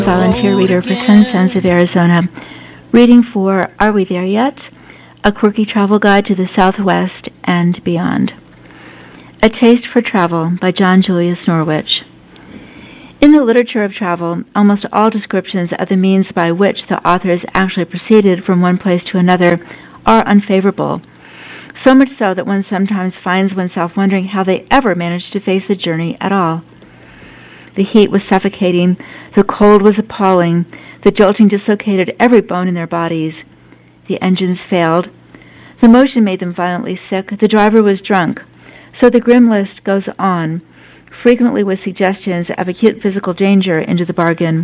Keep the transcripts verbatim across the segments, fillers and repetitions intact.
volunteer reader for Sunsons of Arizona, reading for Are We There Yet? A Quirky Travel Guide to the Southwest and Beyond. A Taste for Travel by John Julius Norwich. In the literature of travel, almost all descriptions of the means by which the authors actually proceeded from one place to another are unfavorable, so much so that one sometimes finds oneself wondering how they ever managed to face the journey at all. The heat was suffocating, the cold was appalling, the jolting dislocated every bone in their bodies. The engines failed. The motion made them violently sick. The driver was drunk. So the grim list goes on, frequently with suggestions of acute physical danger into the bargain.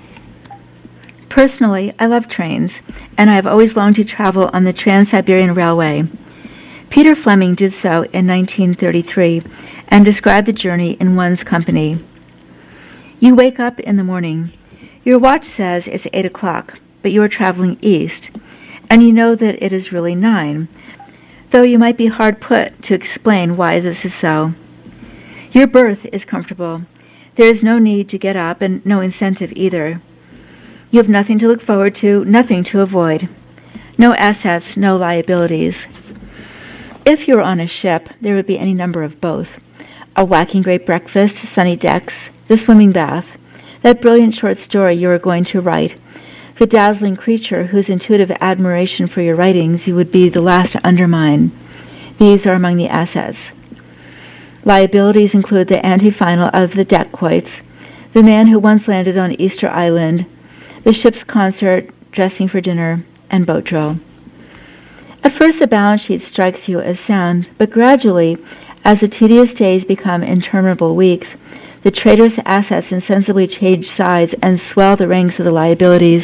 Personally, I love trains, and I have always longed to travel on the Trans-Siberian Railway. Peter Fleming did so in nineteen thirty-three and described the journey in one's company. You wake up in the morning. Your watch says it's eight o'clock, but you are traveling east, and you know that it is really nine, though you might be hard put to explain why this is so. Your berth is comfortable. There is no need to get up and no incentive either. You have nothing to look forward to, nothing to avoid. No assets, no liabilities. If you were on a ship, there would be any number of both. A whacking great breakfast, sunny decks, the swimming bath, that brilliant short story you are going to write, the dazzling creature whose intuitive admiration for your writings you would be the last to undermine. These are among the assets. Liabilities include the anti-final of the deck quoits, the man who once landed on Easter Island, the ship's concert, dressing for dinner, and boat drill. At first the balance sheet strikes you as sound, but gradually, as the tedious days become interminable weeks, the traitorous assets insensibly change sides and swell the ranks of the liabilities.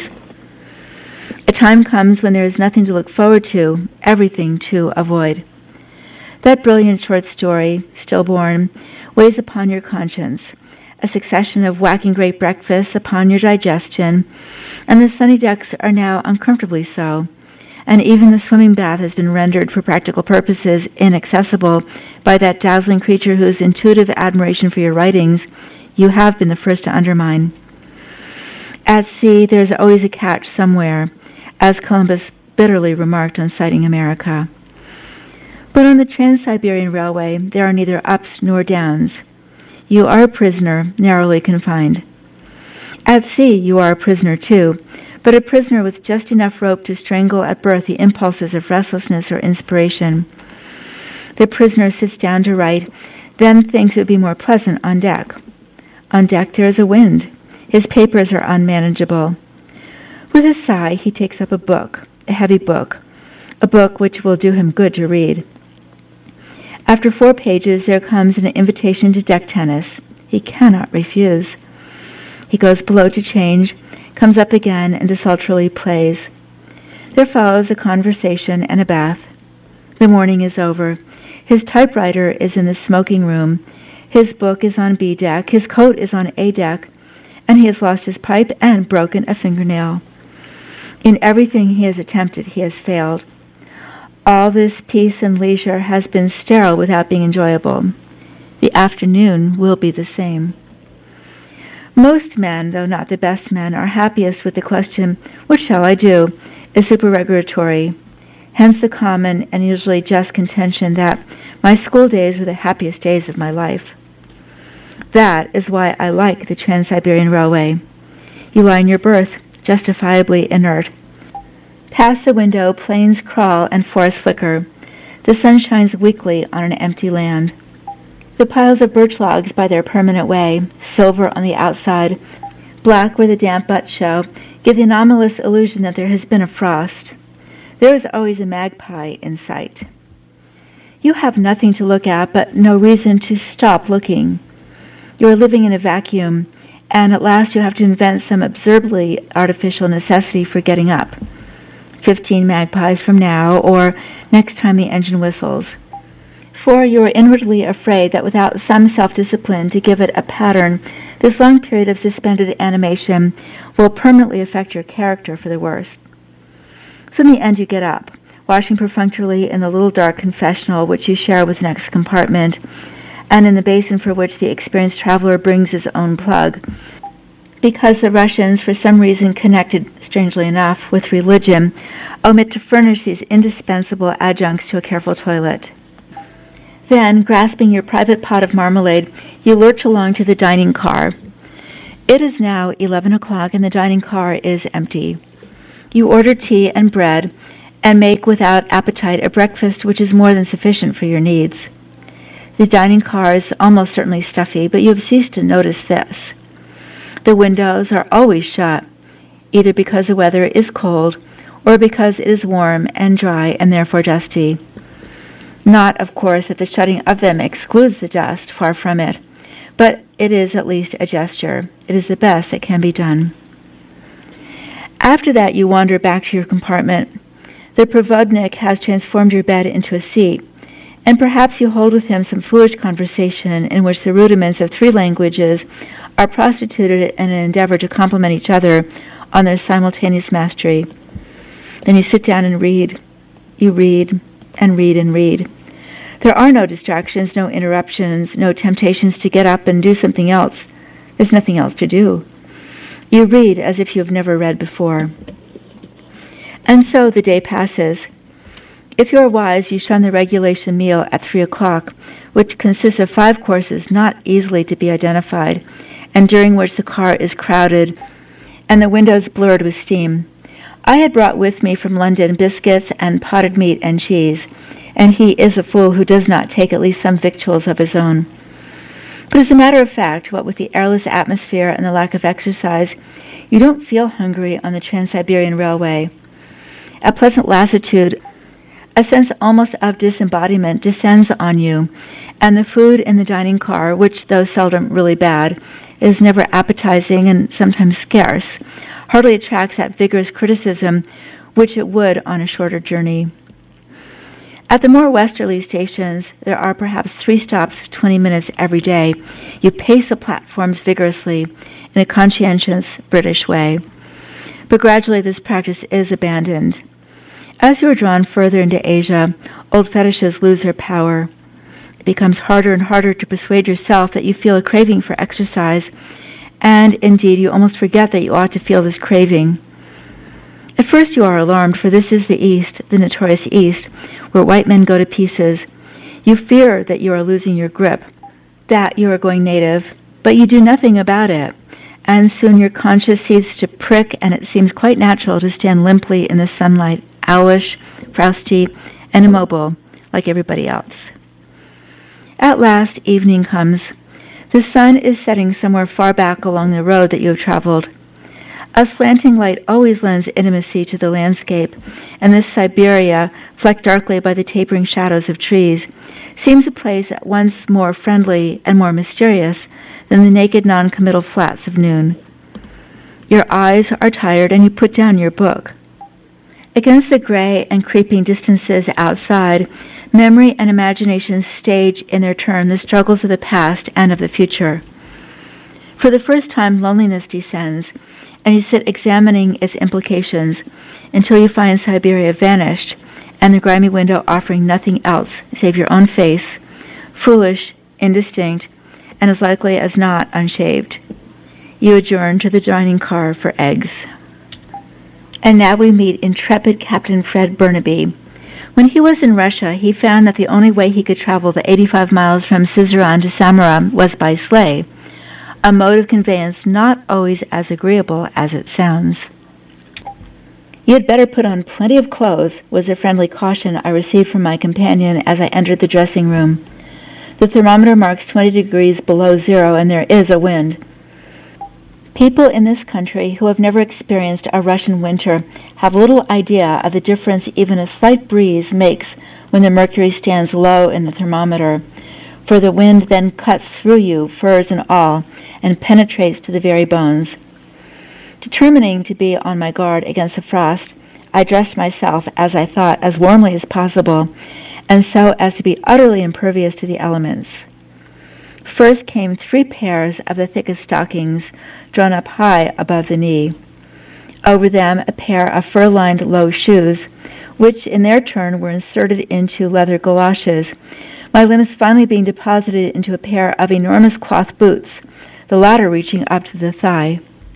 A time comes when there is nothing to look forward to, everything to avoid. That brilliant short story, stillborn, weighs upon your conscience, a succession of whacking great breakfasts upon your digestion, and the sunny decks are now uncomfortably so, and even the swimming bath has been rendered for practical purposes inaccessible by that dazzling creature whose intuitive admiration for your writings you have been the first to undermine. At sea, there is always a catch somewhere, as Columbus bitterly remarked on sighting America. But on the Trans-Siberian Railway, there are neither ups nor downs. You are a prisoner, narrowly confined. At sea, you are a prisoner too, but a prisoner with just enough rope to strangle at birth the impulses of restlessness or inspiration. The prisoner sits down to write, then thinks it would be more pleasant on deck. On deck there is a wind. His papers are unmanageable. With a sigh, he takes up a book, a heavy book, a book which will do him good to read. After four pages, there comes an invitation to deck tennis. He cannot refuse. He goes below to change, comes up again, and desultorily plays. There follows a conversation and a bath. The morning is over. His typewriter is in the smoking room. His book is on B deck. His coat is on A deck. And he has lost his pipe and broken a fingernail. In everything he has attempted, he has failed. All this peace and leisure has been sterile without being enjoyable. The afternoon will be the same. Most men, though not the best men, are happiest with the question, what shall I do, is supererogatory. Hence the common and usually just contention that my school days were the happiest days of my life. That is why I like the Trans-Siberian Railway. You lie in your berth, justifiably inert. Past the window, planes crawl and forests flicker. The sun shines weakly on an empty land. The piles of birch logs by their permanent way, silver on the outside, black where the damp butts show, give the anomalous illusion that there has been a frost. There is always a magpie in sight. You have nothing to look at, but no reason to stop looking. You are living in a vacuum, and at last you have to invent some absurdly artificial necessity for getting up. Fifteen magpies from now, or next time the engine whistles. For you are inwardly afraid that without some self-discipline to give it a pattern, this long period of suspended animation will permanently affect your character for the worse. So in the end you get up, washing perfunctorily in the little dark confessional which you share with the next compartment, and in the basin for which the experienced traveler brings his own plug. because the Russians, for some reason connected, strangely enough, with religion, omit to furnish these indispensable adjuncts to a careful toilet. Then, grasping your private pot of marmalade, you lurch along to the dining car. It is now eleven o'clock and the dining car is empty. You order tea and bread and make without appetite a breakfast which is more than sufficient for your needs. The dining car is almost certainly stuffy, but you have ceased to notice this. The windows are always shut, either because the weather is cold or because it is warm and dry and therefore dusty. Not, of course, that the shutting of them excludes the dust, far from it, but it is at least a gesture. It is the best that can be done. After that, you wander back to your compartment. The provodnik has transformed your bed into a seat, and perhaps you hold with him some foolish conversation in which the rudiments of three languages are prostituted in an endeavor to complement each other on their simultaneous mastery. Then you sit down and read. You read and read and read. There are no distractions, no interruptions, no temptations to get up and do something else. There's nothing else to do. You read as if you have never read before. And so the day passes. If you are wise, you shun the regulation meal at three o'clock, which consists of five courses not easily to be identified, and during which the car is crowded and the windows blurred with steam. I had brought with me from London biscuits and potted meat and cheese, and he is a fool who does not take at least some victuals of his own. But as a matter of fact, what with the airless atmosphere and the lack of exercise, you don't feel hungry on the Trans-Siberian Railway. At pleasant lassitude, a sense almost of disembodiment descends on you, and the food in the dining car, which, though seldom really bad, is never appetizing and sometimes scarce, hardly attracts that vigorous criticism which it would on a shorter journey. At the more westerly stations, there are perhaps three stops of twenty minutes every day. You pace the platforms vigorously in a conscientious British way. But gradually this practice is abandoned. As you are drawn further into Asia, old fetishes lose their power. It becomes harder and harder to persuade yourself that you feel a craving for exercise, and indeed you almost forget that you ought to feel this craving. At first you are alarmed, for this is the East, the notorious East, where white men go to pieces. You fear that you are losing your grip, that you are going native, but you do nothing about it, and soon your conscience ceases to prick, and it seems quite natural to stand limply in the sunlight, owlish, frosty, and immobile, like everybody else. At last, evening comes. The sun is setting somewhere far back along the road that you have traveled. A slanting light always lends intimacy to the landscape, and this Siberia, flecked darkly by the tapering shadows of trees, seems a place at once more friendly and more mysterious than the naked non-committal flats of noon. Your eyes are tired, and you put down your book. Against the gray and creeping distances outside, memory and imagination stage in their turn the struggles of the past and of the future. For the first time, loneliness descends, and you sit examining its implications until you find Siberia vanished, and the grimy window offering nothing else save your own face, foolish, indistinct, and as likely as not unshaved. You adjourn to the dining car for eggs. And now we meet intrepid Captain Fred Burnaby. When he was in Russia, he found that the only way he could travel the eighty-five miles from Syzran to Samara was by sleigh, a mode of conveyance not always as agreeable as it sounds. "You had better put on plenty of clothes," was the friendly caution I received from my companion as I entered the dressing room. The thermometer marks twenty degrees below zero, and there is a wind. People in this country who have never experienced a Russian winter have little idea of the difference even a slight breeze makes when the mercury stands low in the thermometer, for the wind then cuts through you, furs and all, and penetrates to the very bones. Determining to be on my guard against the frost, I dressed myself, as I thought, as warmly as possible, and so as to be utterly impervious to the elements. First came three pairs of the thickest stockings, drawn up high above the knee. Over them a pair of fur-lined low shoes, which in their turn were inserted into leather galoshes, my limbs finally being deposited into a pair of enormous cloth boots, the latter reaching up to the thigh.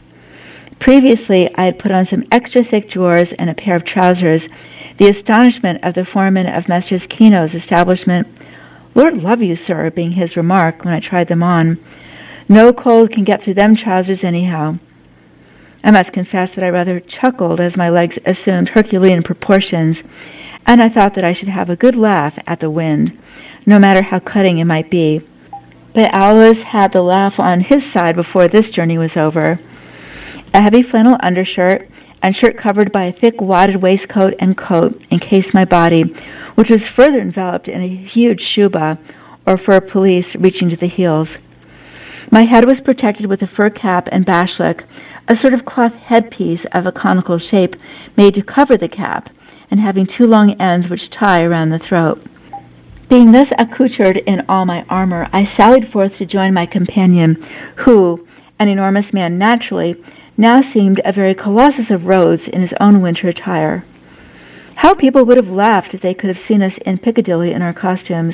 Previously, I had put on some extra thick drawers and a pair of trousers, the astonishment of the foreman of Messrs. Kino's establishment. "Lord love you, sir," being his remark when I tried them on. "No cold can get through them trousers anyhow." I must confess that I rather chuckled as my legs assumed Herculean proportions, and I thought that I should have a good laugh at the wind, no matter how cutting it might be. But Aulus had the laugh on his side before this journey was over. A heavy flannel undershirt and shirt covered by a thick wadded waistcoat and coat encased my body, which was further enveloped in a huge shuba, or fur pelisse reaching to the heels. My head was protected with a fur cap and bashlik, a sort of cloth headpiece of a conical shape made to cover the cap, and having two long ends which tie around the throat. Being thus accoutred in all my armor, I sallied forth to join my companion, who, an enormous man naturally, now seemed a very Colossus of Rhodes in his own winter attire. How people would have laughed if they could have seen us in Piccadilly in our costumes.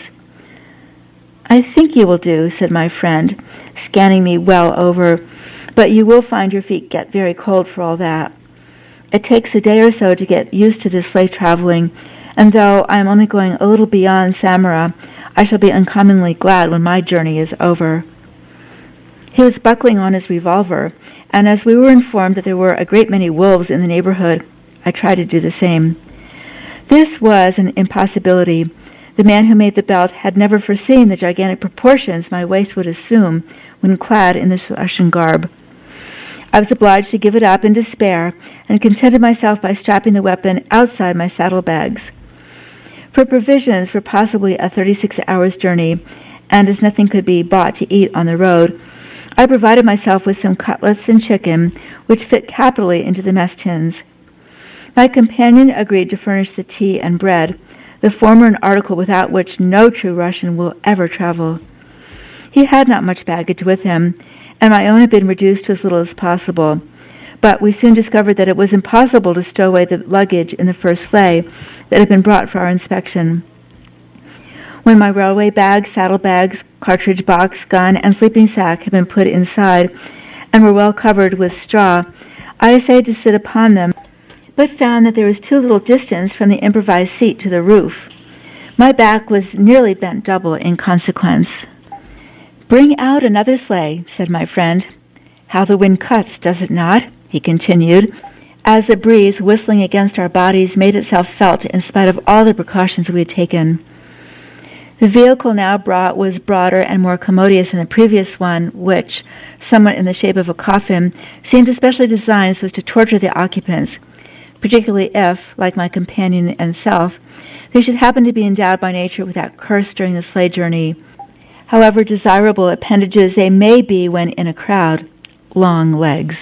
"I think you will do," said my friend, scanning me well over, "but you will find your feet get very cold for all that. It takes a day or so to get used to this sleigh traveling, and though I am only going a little beyond Samara, I shall be uncommonly glad when my journey is over." He was buckling on his revolver, and as we were informed that there were a great many wolves in the neighborhood, I tried to do the same. This was an impossibility. The man who made the belt had never foreseen the gigantic proportions my waist would assume when clad in this Russian garb. I was obliged to give it up in despair and contented myself by strapping the weapon outside my saddlebags. For provisions for possibly a thirty-six hours journey, and as nothing could be bought to eat on the road, I provided myself with some cutlets and chicken, which fit capitally into the mess tins. My companion agreed to furnish the tea and bread, the former an article without which no true Russian will ever travel. He had not much baggage with him, and my own had been reduced to as little as possible, but we soon discovered that it was impossible to stow away the luggage in the first sleigh that had been brought for our inspection. When my railway bag, saddlebags, cartridge box, gun, and sleeping sack had been put inside and were well covered with straw, I essayed to sit upon them, but found that there was too little distance from the improvised seat to the roof. My back was nearly bent double in consequence. "Bring out another sleigh," said my friend. "How the wind cuts, does it not?" he continued, as the breeze whistling against our bodies made itself felt in spite of all the precautions we had taken. The vehicle now brought was broader and more commodious than the previous one, which, somewhat in the shape of a coffin, seemed especially designed so as to torture the occupants, particularly if, like my companion and self, they should happen to be endowed by nature with that curse during the sleigh journey, however desirable appendages they may be when in a crowd, long legs.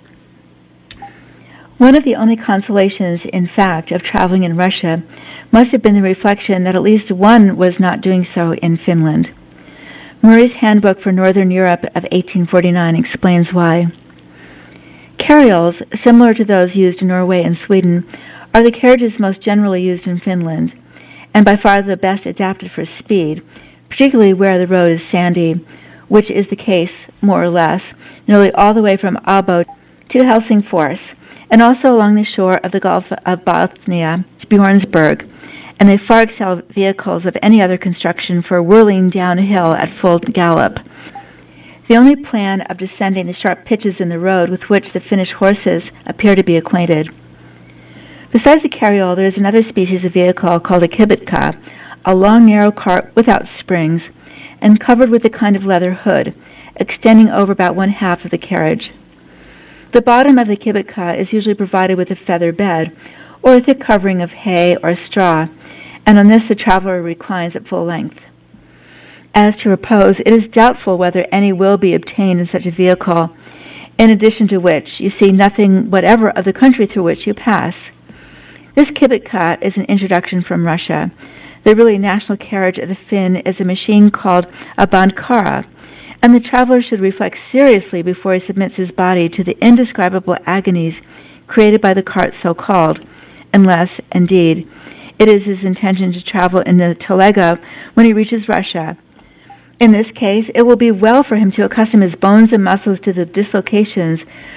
One of the only consolations, in fact, of traveling in Russia must have been the reflection that at least one was not doing so in Finland. Murray's Handbook for Northern Europe of eighteen forty-nine explains why. Carrioles, similar to those used in Norway and Sweden, are the carriages most generally used in Finland, and by far the best adapted for speed, particularly where the road is sandy, which is the case, more or less, nearly all the way from Abo to Helsingfors, and also along the shore of the Gulf of Bothnia to Bjornsburg, and they far excel vehicles of any other construction for whirling down a hill at full gallop. The only plan of descending the sharp pitches in the road with which the Finnish horses appear to be acquainted. Besides the carriole, there is another species of vehicle called a kibitka, a long narrow cart without springs, and covered with a kind of leather hood, extending over about one half of the carriage. The bottom of the kibitka is usually provided with a feather bed, or a thick covering of hay or straw, and on this the traveler reclines at full length. As to repose, it is doubtful whether any will be obtained in such a vehicle, in addition to which you see nothing whatever of the country through which you pass. This kibitka is an introduction from Russia. The really national carriage of the Finn is a machine called a bandkara, and the traveler should reflect seriously before he submits his body to the indescribable agonies created by the cart so called, unless, indeed, it is his intention to travel in the telega when he reaches Russia. In this case, it will be well for him to accustom his bones and muscles to the dislocations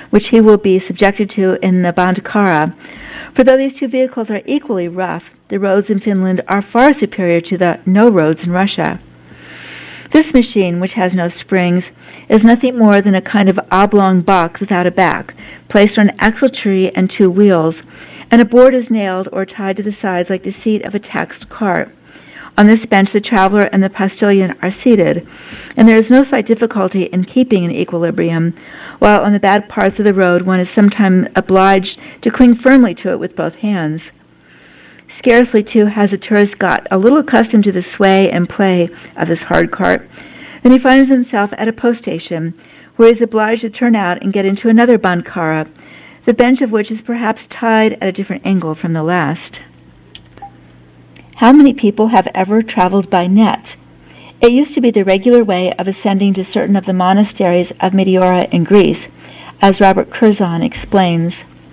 which he will be subjected to in the Bandakara. For though these two vehicles are equally rough, the roads in Finland are far superior to the no roads in Russia. This machine, which has no springs, is nothing more than a kind of oblong box without a back, placed on an axle tree and two wheels, and a board is nailed or tied to the sides like the seat of a taxed cart. On this bench the traveler and the postilion are seated, and there is no slight difficulty in keeping an equilibrium, while on the bad parts of the road one is sometimes obliged to cling firmly to it with both hands. Scarcely, too, has the tourist got a little accustomed to the sway and play of this hard cart, then he finds himself at a post station, where he is obliged to turn out and get into another bandkara, the bench of which is perhaps tied at a different angle from the last. How many people have ever traveled by net? It used to be the regular way of ascending to certain of the monasteries of Meteora in Greece, as Robert Curzon explains.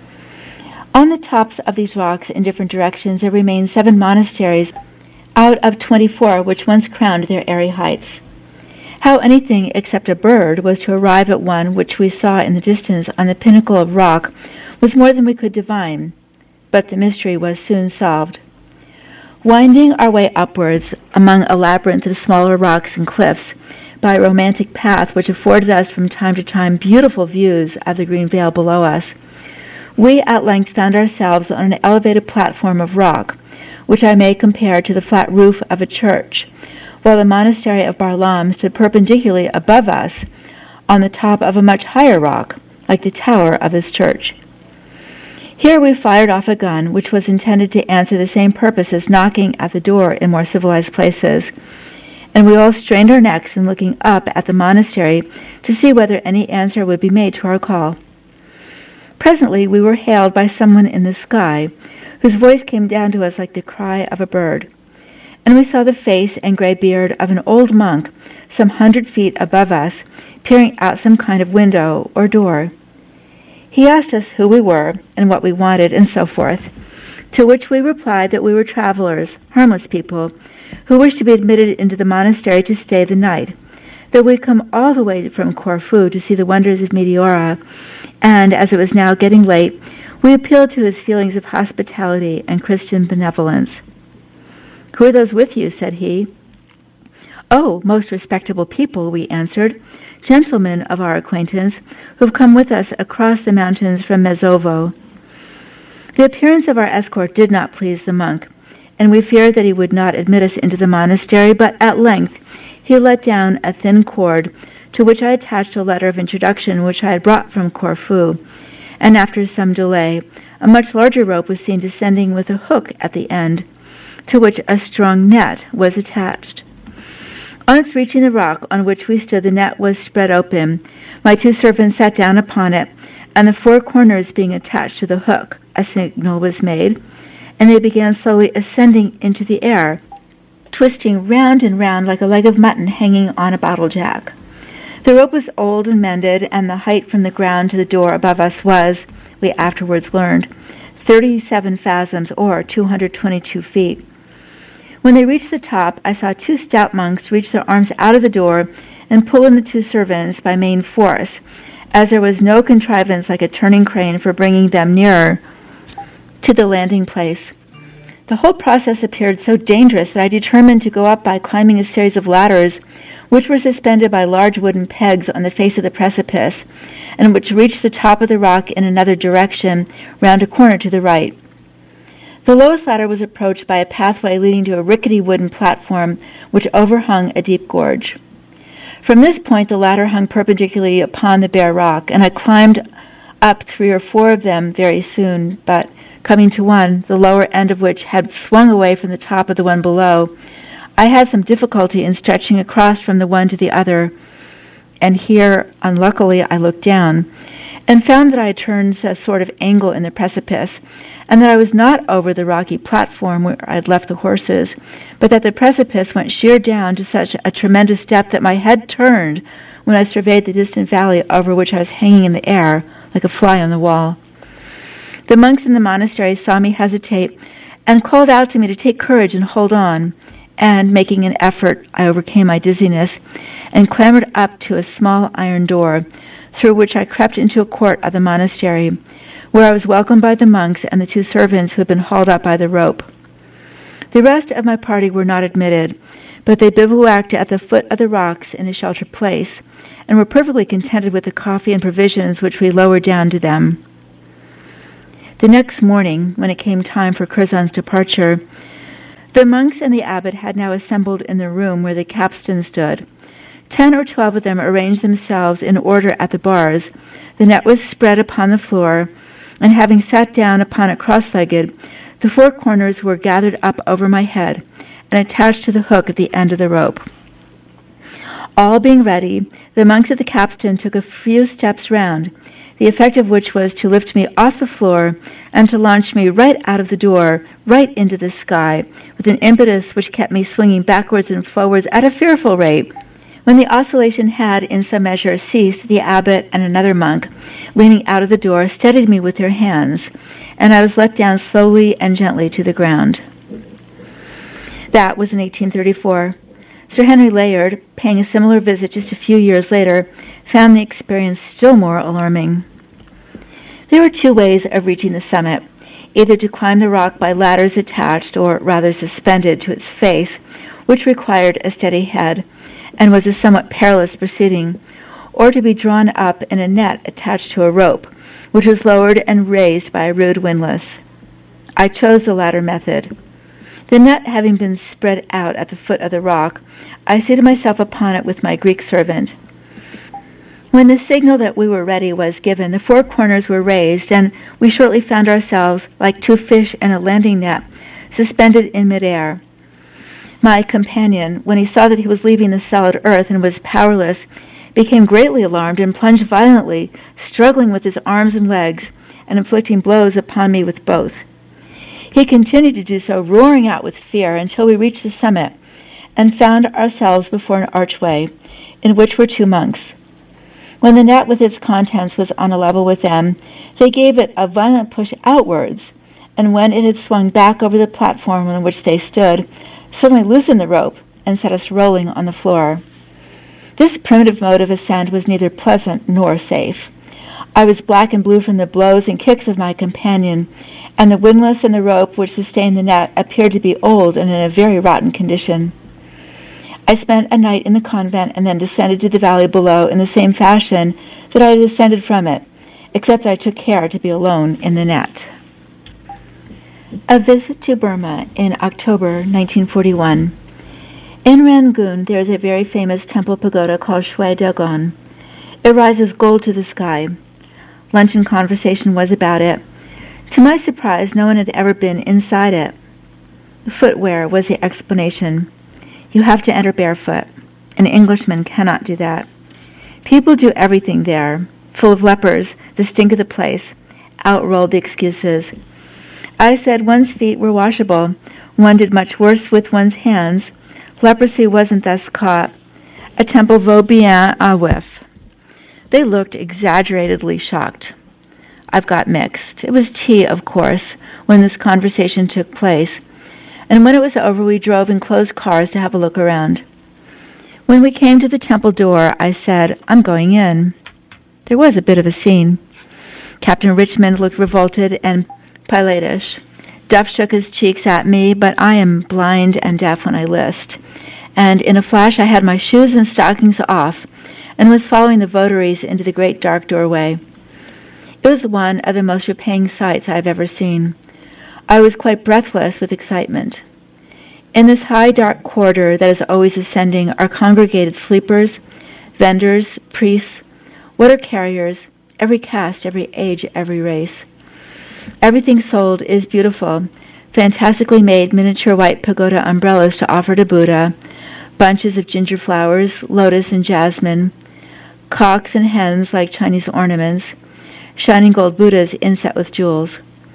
On the tops of these rocks in different directions there remain seven monasteries out of twenty-four which once crowned their airy heights. How anything except a bird was to arrive at one which we saw in the distance on the pinnacle of rock was more than we could divine, but the mystery was soon solved. Winding our way upwards among a labyrinth of smaller rocks and cliffs by a romantic path which afforded us from time to time beautiful views of the green vale below us, we at length found ourselves on an elevated platform of rock, which I may compare to the flat roof of a church, while the monastery of Barlaam stood perpendicularly above us on the top of a much higher rock, like the tower of this church. Here we fired off a gun which was intended to answer the same purpose as knocking at the door in more civilized places, and we all strained our necks in looking up at the monastery to see whether any answer would be made to our call. Presently we were hailed by someone in the sky, whose voice came down to us like the cry of a bird, and we saw the face and gray beard of an old monk some hundred feet above us, peering out some kind of window or door. He asked us who we were and what we wanted and so forth, to which we replied that we were travelers, harmless people, who wished to be admitted into the monastery to stay the night, that we'd come all the way from Corfu to see the wonders of Meteora, and as it was now getting late, we appealed to his feelings of hospitality and Christian benevolence. "Who are those with you?" said he. "Oh, most respectable people," we answered, "gentlemen of our acquaintance, who have come with us across the mountains from Mezovo." The appearance of our escort did not please the monk, and we feared that he would not admit us into the monastery, but at length he let down a thin cord, to which I attached a letter of introduction which I had brought from Corfu, and after some delay, a much larger rope was seen descending with a hook at the end, to which a strong net was attached. On its reaching the rock on which we stood, the net was spread open. My two servants sat down upon it, and the four corners being attached to the hook, a signal was made, and they began slowly ascending into the air, twisting round and round like a leg of mutton hanging on a bottle jack. The rope was old and mended, and the height from the ground to the door above us was, we afterwards learned, thirty-seven fathoms, or two hundred twenty-two feet. When they reached the top, I saw two stout monks reach their arms out of the door and pull in the two servants by main force, as there was no contrivance like a turning crane for bringing them nearer to the landing place. The whole process appeared so dangerous that I determined to go up by climbing a series of ladders which were suspended by large wooden pegs on the face of the precipice, and which reached the top of the rock in another direction round a corner to the right. The lowest ladder was approached by a pathway leading to a rickety wooden platform which overhung a deep gorge. From this point the ladder hung perpendicularly upon the bare rock, and I climbed up three or four of them very soon, but coming to one, the lower end of which had swung away from the top of the one below, I had some difficulty in stretching across from the one to the other, and here, unluckily, I looked down, and found that I had turned a sort of angle in the precipice, and that I was not over the rocky platform where I had left the horses, but that the precipice went sheer down to such a tremendous depth that my head turned when I surveyed the distant valley over which I was hanging in the air, like a fly on the wall. The monks in the monastery saw me hesitate, and called out to me to take courage and hold on, and, making an effort, I overcame my dizziness, and clambered up to a small iron door, through which I crept into a court of the monastery, where I was welcomed by the monks and the two servants who had been hauled up by the rope. The rest of my party were not admitted, but they bivouacked at the foot of the rocks in a sheltered place, and were perfectly contented with the coffee and provisions which we lowered down to them. The next morning, when it came time for Curzon's departure, the monks and the abbot had now assembled in the room where the capstan stood. Ten or twelve of them arranged themselves in order at the bars. The net was spread upon the floor, and having sat down upon it cross-legged, the four corners were gathered up over my head and attached to the hook at the end of the rope. All being ready, the monks at the capstan took a few steps round, the effect of which was to lift me off the floor and to launch me right out of the door, right into the sky, with an impetus which kept me swinging backwards and forwards at a fearful rate. When the oscillation had, in some measure, ceased, the abbot and another monk, leaning out of the door, steadied me with their hands, and I was let down slowly and gently to the ground. That was in eighteen thirty-four. Sir Henry Layard, paying a similar visit just a few years later, found the experience still more alarming. There were two ways of reaching the summit, either to climb the rock by ladders attached, or rather suspended to its face, which required a steady head, and was a somewhat perilous proceeding, or to be drawn up in a net attached to a rope, which was lowered and raised by a rude windlass. I chose the latter method. The net having been spread out at the foot of the rock, I seated myself upon it with my Greek servant. When the signal that we were ready was given, the four corners were raised, and we shortly found ourselves, like two fish in a landing net, suspended in midair. My companion, when he saw that he was leaving the solid earth and was powerless, became greatly alarmed and plunged violently, struggling with his arms and legs, and inflicting blows upon me with both. He continued to do so, roaring out with fear, until we reached the summit, and found ourselves before an archway, in which were two monks. When the net with its contents was on a level with them, they gave it a violent push outwards, and when it had swung back over the platform on which they stood, suddenly loosened the rope and set us rolling on the floor. This primitive mode of ascent was neither pleasant nor safe. I was black and blue from the blows and kicks of my companion, and the windlass and the rope which sustained the net appeared to be old and in a very rotten condition. I spent a night in the convent and then descended to the valley below in the same fashion that I had descended from it, except I took care to be alone in the net. A visit to Burma in October nineteen forty-one. In Rangoon, there is a very famous temple pagoda called Shwe Dagon. It rises gold to the sky. Luncheon conversation was about it. To my surprise, no one had ever been inside it. Footwear was the explanation. You have to enter barefoot. An Englishman cannot do that. People do everything there. Full of lepers, the stink of the place. Out rolled the excuses. I said one's feet were washable. One did much worse with one's hands. Leprosy wasn't thus caught. A temple vaut bien un whiff. They looked exaggeratedly shocked. I've got mixed. It was tea, of course, when this conversation took place, and when it was over we drove in closed cars to have a look around. When we came to the temple door, I said, I'm going in. There was a bit of a scene. Captain Richmond looked revolted and Pilatish. Duff shook his cheeks at me, but I am blind and deaf when I list. And in a flash I had my shoes and stockings off and was following the votaries into the great dark doorway. It was one of the most repaying sights I have ever seen. I was quite breathless with excitement. In this high dark corridor that is always ascending are congregated sleepers, vendors, priests, water carriers, every caste, every age, every race. Everything sold is beautiful, fantastically made miniature white pagoda umbrellas to offer to Buddha, bunches of ginger flowers, lotus and jasmine, cocks and hens like Chinese ornaments, shining gold Buddhas inset with jewels.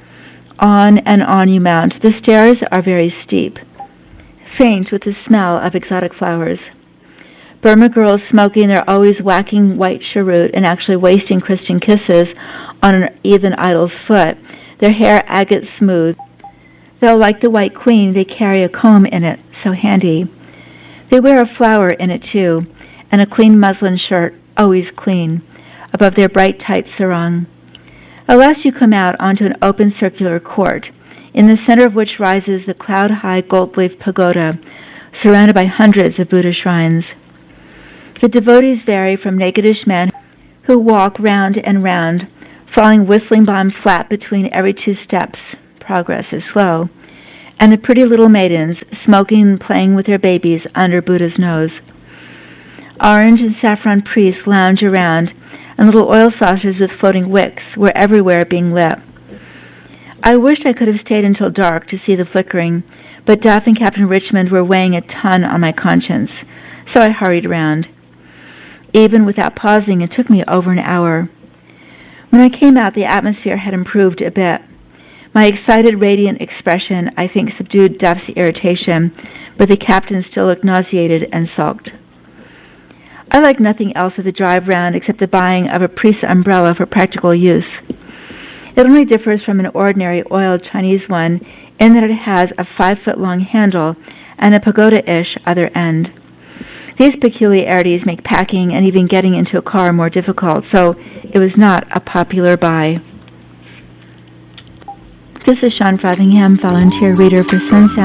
On and on you mount. The stairs are very steep, faint with the smell of exotic flowers. Burma girls smoking their always whacking white cheroot and actually wasting Christian kisses on an heathen idol's foot, their hair agate smooth. Though like the White Queen, they carry a comb in it, so handy. They wear a flower in it too, and a clean muslin shirt, always clean. above their bright, tight sarong. At last you come out onto an open circular court, in the center of which rises the cloud-high gold-leaf pagoda, surrounded by hundreds of Buddha shrines. The devotees vary from nakedish men who walk round and round, falling whistling bombs flat between every two steps. Progress is slow. And the pretty little maidens, smoking and playing with their babies under Buddha's nose. Orange and saffron priests lounge around, and little oil saucers with floating wicks were everywhere being lit. I wished I could have stayed until dark to see the flickering, but Duff and Captain Richmond were weighing a ton on my conscience, so I hurried around. Even without pausing, it took me over an hour. When I came out, the atmosphere had improved a bit. My excited, radiant expression, I think, subdued Duff's irritation, but the captain still looked nauseated and sulked. I liked nothing else of the drive round except the buying of a priest's umbrella for practical use. It only differs from an ordinary oiled Chinese one in that it has a five-foot-long handle and a pagoda-ish other end. These peculiarities make packing and even getting into a car more difficult, so it was not a popular buy. This is Sean Frothingham, volunteer reader for Sunsound.